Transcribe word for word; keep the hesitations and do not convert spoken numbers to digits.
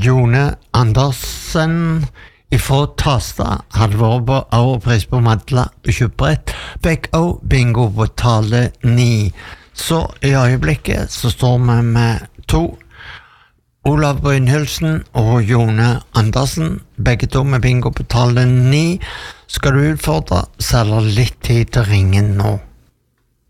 Jone Andersen ifra Tasta hadde vært på Europris på Madla og kjøpt brett. Begge og bingo på tale ni. Så i øyeblikket så står vi med to. Olav Brynhildsen og Jone Andersen, begge to med bingo på tale ni. Skal du utfordre, så er det litt tid til ringen nå.